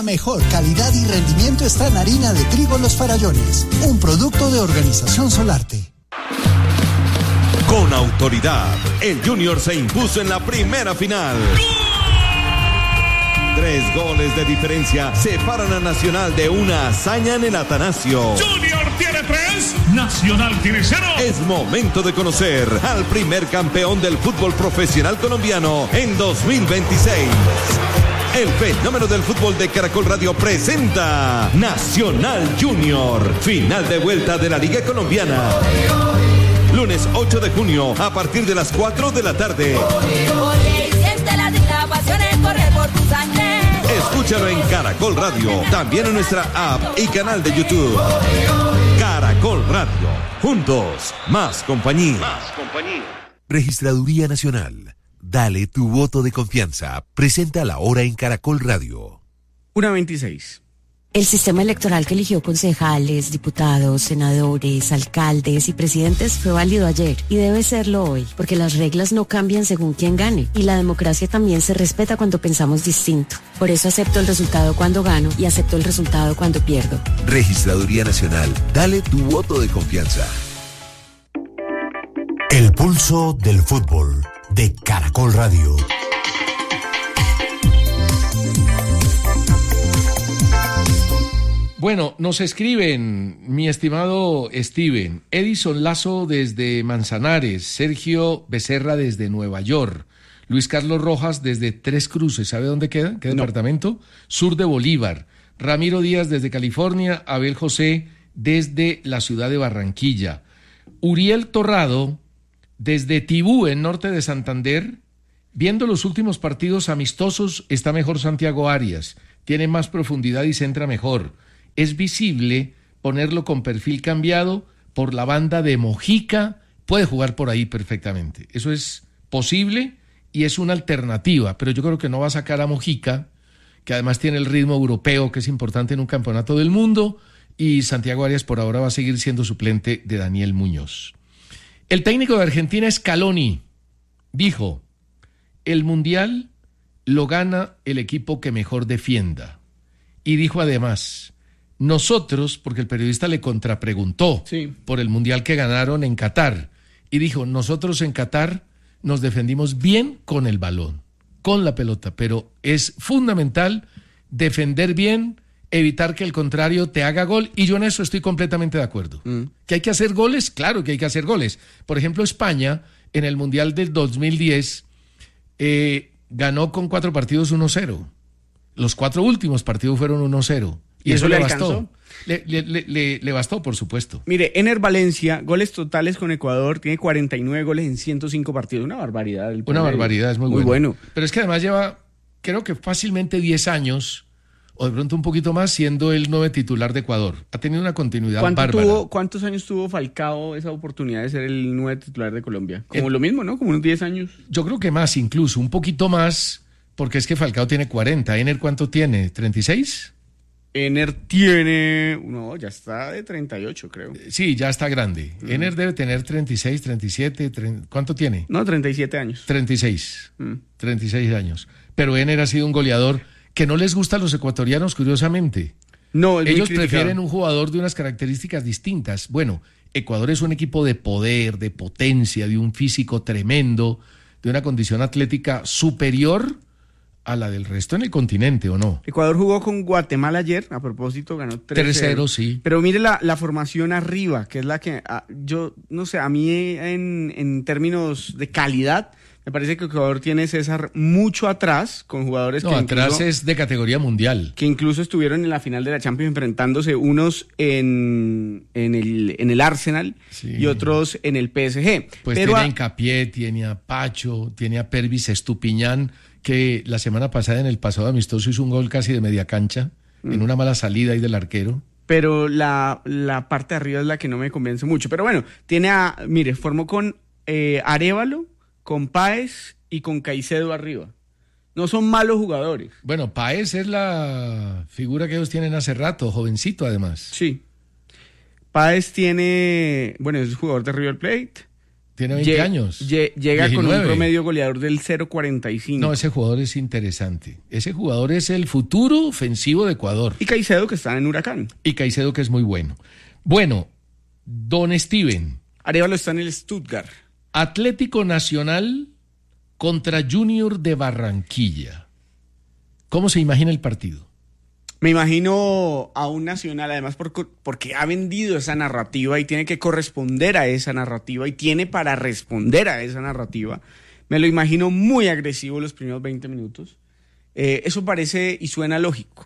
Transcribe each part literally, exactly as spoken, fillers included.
Mejor calidad y rendimiento está en harina de trigo Los Farallones, un producto de Organización Solarte. Con autoridad, el Junior se impuso en la primera final. Tres goles de diferencia separan a Nacional de una hazaña en el Atanasio. Junior tiene tres, Nacional tiene cero. Es momento de conocer al primer campeón del fútbol profesional colombiano en dos mil veintiséis. El fenómeno del fútbol de Caracol Radio presenta Nacional Junior, final de vuelta de la Liga Colombiana. Lunes ocho de junio a partir de las cuatro de la tarde. Escúchalo en Caracol Radio, también en nuestra app y canal de YouTube. Caracol Radio, juntos, más compañía. Más compañía. Registraduría Nacional. Dale tu voto de confianza. Presenta la hora en Caracol Radio. una veintiséis. El sistema electoral que eligió concejales, diputados, senadores, alcaldes y presidentes fue válido ayer y debe serlo hoy, porque las reglas no cambian según quién gane y la democracia también se respeta cuando pensamos distinto. Por eso acepto el resultado cuando gano y acepto el resultado cuando pierdo. Registraduría Nacional. Dale tu voto de confianza. El pulso del fútbol de Caracol Radio. Bueno, nos escriben, mi estimado Steven, Edison Lazo desde Manzanares, Sergio Becerra desde Nueva York, Luis Carlos Rojas desde Tres Cruces, ¿sabe dónde queda? ¿Qué departamento? No. Sur de Bolívar, Ramiro Díaz desde California, Abel José desde la ciudad de Barranquilla, Uriel Torrado desde Tibú, en norte de Santander. Viendo los últimos partidos amistosos, está mejor Santiago Arias, tiene más profundidad y centra mejor. Es visible ponerlo con perfil cambiado por la banda de Mojica, puede jugar por ahí perfectamente. Eso es posible y es una alternativa, pero yo creo que no va a sacar a Mojica, que además tiene el ritmo europeo, que es importante en un campeonato del mundo, y Santiago Arias por ahora va a seguir siendo suplente de Daniel Muñoz. El técnico de Argentina, Scaloni, dijo: el Mundial lo gana el equipo que mejor defienda. Y dijo además: nosotros, porque el periodista le contrapreguntó sí. por el Mundial que ganaron en Qatar, y dijo: nosotros en Qatar nos defendimos bien con el balón, con la pelota, pero es fundamental defender bien, evitar que el contrario te haga gol, y yo en eso estoy completamente de acuerdo. Mm. ¿Que hay que hacer goles? Claro que hay que hacer goles. Por ejemplo, España, en el Mundial del dos mil diez, eh, ganó con cuatro partidos uno cero. Los cuatro últimos partidos fueron uno cero. Y, ¿Y eso, eso le bastó. Le, le, le, le bastó, por supuesto. Mire, Ener Valencia, goles totales con Ecuador, tiene cuarenta y nueve goles en ciento cinco partidos. Una barbaridad. El Una barbaridad, es muy, muy bueno. bueno. Pero es que además lleva, creo que fácilmente diez años, o de pronto un poquito más, siendo el nueve titular de Ecuador. Ha tenido una continuidad bárbara. Tuvo, ¿Cuántos años tuvo Falcao esa oportunidad de ser el nueve titular de Colombia? Como el, lo mismo, ¿no? Como unos diez años. Yo creo que más incluso, un poquito más, porque es que Falcao tiene cuarenta. ¿Ener cuánto tiene? ¿treinta y seis? Ener tiene... No, ya está de treinta y ocho, creo. Sí, ya está grande. Mm. Ener debe tener treinta y seis, treinta y siete... treinta, ¿cuánto tiene? No, treinta y siete años. treinta y seis. Mm. treinta y seis años. Pero Ener ha sido un goleador que no les gusta a los ecuatorianos, curiosamente. No, es Ellos prefieren un jugador de unas características distintas. Bueno, Ecuador es un equipo de poder, de potencia, de un físico tremendo, de una condición atlética superior a la del resto en el continente, ¿o no? Ecuador jugó con Guatemala ayer, a propósito, ganó tres cero. Sí. Pero mire la, la formación arriba, que es la que, a, yo, no sé, a mí en, en términos de calidad, me parece que Ecuador tiene, César, mucho atrás, con jugadores no, que atrás incluso, es de categoría mundial. Que incluso estuvieron en la final de la Champions enfrentándose unos en, en, el, en el Arsenal sí. y otros en el P S G. Pues Pero tiene a a Hincapié, tiene a Pacho, tiene a Pervis Estupiñán, que la semana pasada en el pasado amistoso hizo un gol casi de media cancha, mm. en una mala salida ahí del arquero. Pero la, la parte de arriba es la que no me convence mucho. Pero bueno, tiene a, mire, formó con eh, Arévalo, con Páez y con Caicedo arriba. No son malos jugadores. Bueno, Páez es la figura que ellos tienen hace rato, jovencito además. Sí. Páez tiene, bueno, es jugador de River Plate. Tiene veinte Lle- años. lle- llega con diecinueve. un promedio goleador del cero punto cuarenta y cinco. No, ese jugador es interesante. Ese jugador es el futuro ofensivo de Ecuador. Y Caicedo, que está en Huracán. Y Caicedo, que es muy bueno. Bueno, don Steven, Arévalo está en el Stuttgart. Atlético Nacional contra Junior de Barranquilla. ¿Cómo se imagina el partido? Me imagino a un Nacional, además por, porque ha vendido esa narrativa y tiene que corresponder a esa narrativa y tiene para responder a esa narrativa. Me lo imagino muy agresivo los primeros veinte minutos. Eh, eso parece y suena lógico,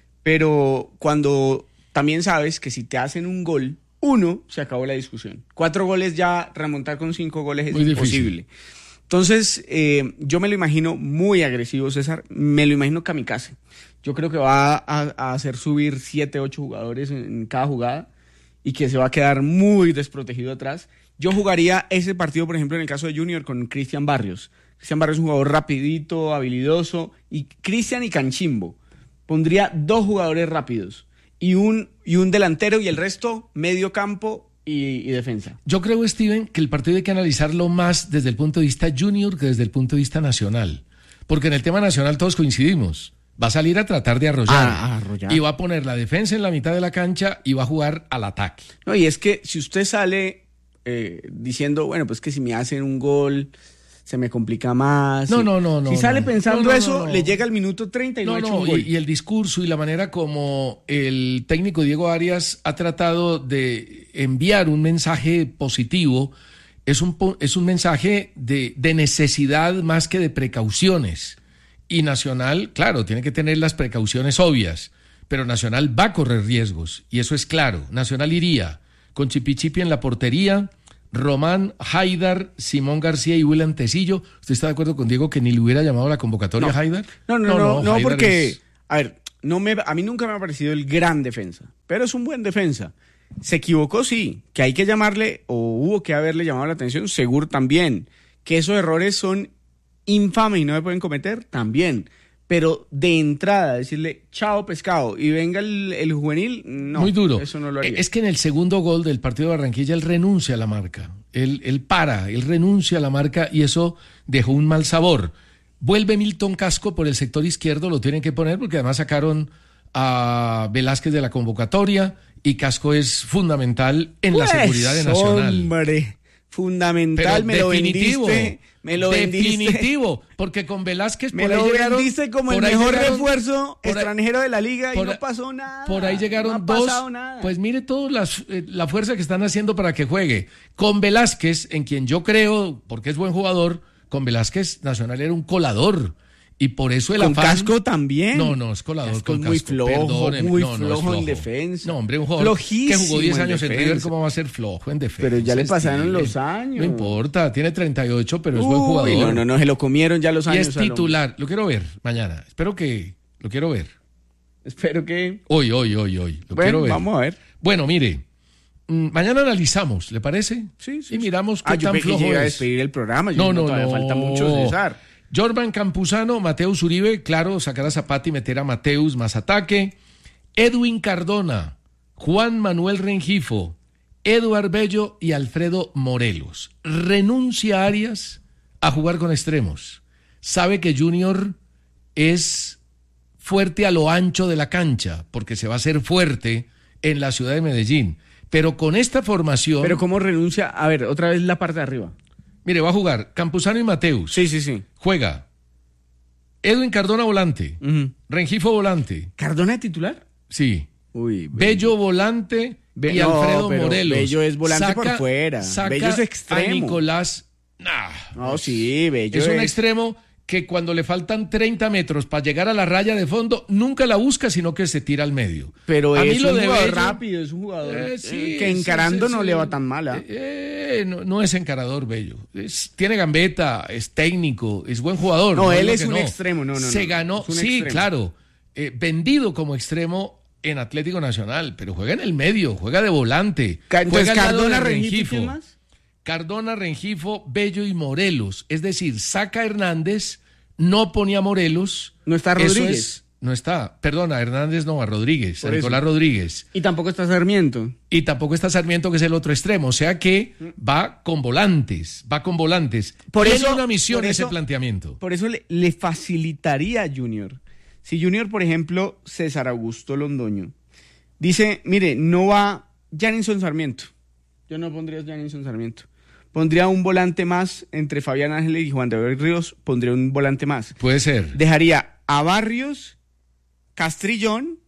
pero cuando también sabes que si te hacen un gol, uno, se acabó la discusión. Cuatro goles ya, remontar con cinco goles es Muy imposible. Difícil. Entonces, eh, yo me lo imagino muy agresivo, César. Me lo imagino kamikaze. Yo creo que va a, a hacer subir siete, ocho jugadores en, en cada jugada y que se va a quedar muy desprotegido atrás. Yo jugaría ese partido, por ejemplo, en el caso de Junior, con Cristian Barrios. Cristian Barrios es un jugador rapidito, habilidoso. Y Cristian y Canchimbo. Pondría dos jugadores rápidos y un, y un delantero y el resto medio campo y, y defensa. Yo creo, Steven, que el partido hay que analizarlo más desde el punto de vista junior que desde el punto de vista nacional. Porque en el tema nacional todos coincidimos. Va a salir a tratar de arrollar. Ah, a arrollar. Y va a poner la defensa en la mitad de la cancha y va a jugar al ataque. No, y es que si usted sale eh, diciendo, bueno, pues que si me hacen un gol se me complica más. No, si, no, no, no. Si sale no. pensando no, no, eso, no, no. le llega al minuto treinta y no, No, ha hecho no, un gol. y, y el discurso y la manera como el técnico Diego Arias ha tratado de enviar un mensaje positivo es un, es un mensaje de, de necesidad más que de precauciones. Y Nacional, claro, tiene que tener las precauciones obvias, pero Nacional va a correr riesgos, y eso es claro. Nacional iría con Chipichipi en la portería, Román, Haidar, Simón García y William Tecillo. ¿Usted está de acuerdo con Diego que ni le hubiera llamado a la convocatoria No. a Haidar? No, no, no, no, no, Haidar porque, es- a ver, no me, a mí nunca me ha parecido el gran defensa, pero es un buen defensa. Se equivocó, sí, que hay que llamarle, o hubo que haberle llamado la atención, seguro también, que esos errores son infames y no se pueden cometer, también. Pero de entrada, decirle chao pescado y venga el, el juvenil, no. Muy duro. Eso no lo haría. Es que en el segundo gol del partido de Barranquilla él renuncia a la marca. Él, él para, él renuncia a la marca y eso dejó un mal sabor. Vuelve Milton Casco por el sector izquierdo, lo tienen que poner porque además sacaron a Velázquez de la convocatoria y Casco es fundamental en Pues, la seguridad de Nacional. Hombre, fundamental, Pero me lo definitivo, vendiste. Me lo vendiste. definitivo, porque con Velázquez Me por ahí lo llegaron, vendiste como el por ahí mejor llegaron- refuerzo por ahí- extranjero de la liga y por no ahí- pasó nada. Por ahí llegaron no ha dos. pasado nada. Pues mire toda la fuerza que están haciendo para que juegue. Con Velázquez, en quien yo creo, porque es buen jugador, con Velázquez Nacional era un colador. Y por eso el Con afán. Casco también. No, no, es colador Casco con es muy Casco. flojo, Perdóneme. muy No, no es flojo en flojo. defensa. No, hombre, un jugador que Flojísimo jugó diez en años en defensa. River, ¿cómo va a ser flojo en defensa? Pero ya le pasaron Steven? los años. No importa, tiene treinta y ocho, pero es buen Uy, jugador. no, no, no, se lo comieron ya los Y años. es al hombre. titular. Lo quiero ver mañana. Espero que lo quiero ver. Espero que. Hoy, hoy, hoy, hoy. Lo Bueno, quiero ver. vamos a ver. Bueno, mire, mm, mañana analizamos, ¿le parece? Sí, sí. Y miramos qué Ah, yo tan pensé que flojo iba a es. despedir el programa. Yo No, digo, no, todavía no. falta mucho, César. Jorban Campuzano, Mateus Uribe, claro, sacar a Zapata y meter a Mateus más ataque. Edwin Cardona, Juan Manuel Rengifo, Eduard Bello y Alfredo Morelos. Renuncia Arias a jugar con extremos. Sabe que Junior es fuerte a lo ancho de la cancha, porque se va a hacer fuerte en la ciudad de Medellín. Pero con esta formación... Pero ¿cómo renuncia? A ver, otra vez la parte de arriba. Mire, va a jugar Campuzano y Mateus. Sí, sí, sí. Juega Edwin Cardona volante, Ujú. Rengifo volante, ¿Cardona de titular? sí, Uy, Bello volante Be- y no, Alfredo pero Morelos. Bello es volante por fuera. Saca Bello es extremo. a Nicolás. Nah, No, sí, Bello es un es- extremo que cuando le faltan treinta metros para llegar a la raya de fondo, nunca la busca, sino que se tira al medio. Pero a es mí lo un de jugador Bello- rápido, es un jugador Eh, eh, sí, que sí, encarando sí, no sí. le va tan mala. Eh, no, no es encarador Bello. Es- tiene gambeta, es técnico, es buen jugador. No, él lo es que un extremo, no, no, Se no, ganó, es un sí, extremo. claro. eh, vendido como extremo en Atlético Nacional, pero juega en el medio, juega de volante. Ca- Entonces, juega al lado Cardona, de Rengifo, Rengifo. ¿quién más? Cardona, Rengifo, Bello y Morelos. Es decir, saca a Hernández, no ponía a Morelos. No está Eso Rodríguez. es- No está, perdona, Hernández no, a Rodríguez, Por a Nicolás eso. Rodríguez. Y tampoco está Sarmiento. Y tampoco está Sarmiento, que es el otro extremo. O sea que va con volantes, va con volantes. Por Tiene eso- una misión por ese eso- planteamiento. Por eso le, le facilitaría a Junior. Si Junior, por ejemplo, César Augusto Londoño, dice, mire, no va Janison Sarmiento. Yo no pondría Janison Sarmiento. Pondría un volante más entre Fabián Ángeles y Juan David Ríos, pondría un volante más. Puede ser. Dejaría a Barrios, Castrillón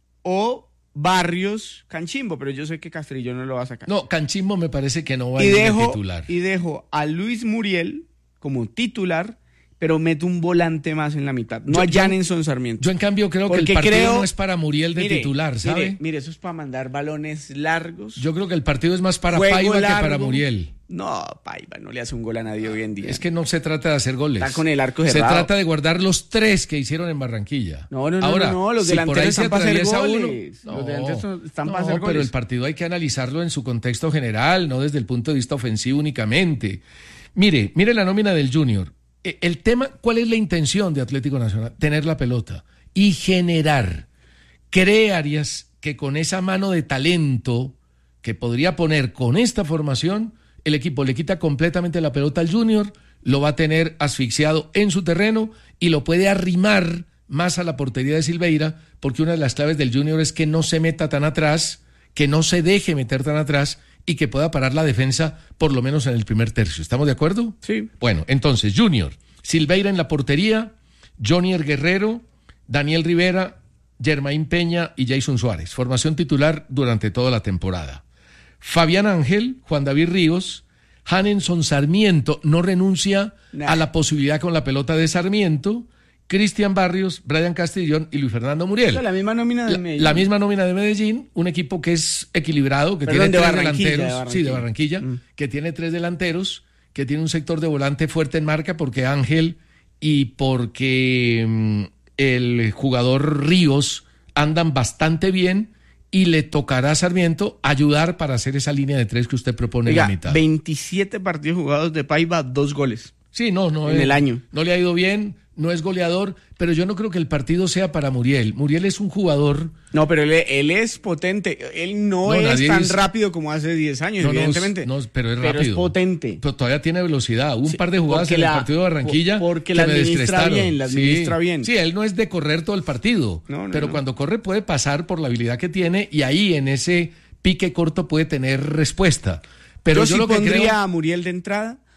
o Barrios Canchimbo, pero yo sé que Castrillón no lo va a sacar. No, Canchimbo me parece que no va a y ir de dejo, titular. y dejo a Luis Muriel como titular, pero meto un volante más en la mitad. No Yo- a yo- Janenson Sarmiento. Yo en cambio creo que el Porque partido creo- no es para Muriel de Mire, titular, ¿sabe? Mire, mire, eso es para mandar balones largos. Yo creo que el partido es más para juego Paiva que para largo. Muriel. No, Paiva no le hace un gol a nadie hoy en día. Es que no se trata de hacer goles. Está con el arco Se cerrado. trata de guardar los tres que hicieron en Barranquilla. No, no, no, Ahora, no, no, los si por delanteros ahí se están para hacer atraviesa uno- goles. No, Los delanteros son- están no, para hacer pero goles. el partido hay que analizarlo en su contexto general, no desde el punto de vista ofensivo únicamente. Mire, mire la nómina del Junior. Eh, El tema, ¿cuál es la intención de Atlético Nacional? Tener la pelota y generar. Cree Arias que con esa mano de talento que podría poner con esta formación, el equipo le quita completamente la pelota al Junior, lo va a tener asfixiado en su terreno y lo puede arrimar más a la portería de Silveira, porque una de las claves del Junior es que no se meta tan atrás, que no se deje meter tan atrás y que pueda parar la defensa por lo menos en el primer tercio. ¿Estamos de acuerdo? Sí. Bueno, entonces, Junior, Silveira en la portería, Jonier Guerrero, Daniel Rivera, Germain Peña y Jason Suárez. Formación titular durante toda la temporada. Fabián Ángel, Juan David Ríos, Janenson Sarmiento no renuncia Nah. a la posibilidad con la pelota de Sarmiento, Cristian Barrios, Brian Castrillón y Luis Fernando Muriel. La misma nómina de La, Medellín. la misma nómina de Medellín, un equipo que es equilibrado, que Perdón, tiene de tres Barranquilla, delanteros, de sí, de Barranquilla. Barranquilla, Mm. que tiene tres delanteros, que tiene un sector de volante fuerte en marca porque Ángel y porque mm, el jugador Ríos andan bastante bien y le tocará a Sarmiento ayudar para hacer esa línea de tres que usted propone Oiga, en la mitad. veintisiete partidos jugados de Paiva, dos goles. Sí, no, no. en eh, el año. No le ha ido bien, no es goleador, pero yo no creo que el partido sea para Muriel. Muriel es un jugador. No, pero él, él es potente. Él no, No, es nadie tan dice- rápido como hace diez años, No, no, evidentemente. no, pero es Pero rápido. es potente. Pero todavía tiene velocidad. Hubo un Sí, par de jugadas porque en el la- partido de Barranquilla por- porque que la me administra descrestaron. bien, la administra sí, bien. Sí, él no es de correr todo el partido, No, no, pero no. cuando corre puede pasar por la habilidad que tiene y ahí en ese pique corto puede tener respuesta. Pero yo yo, sí lo que pondría creo... a Muriel de entrada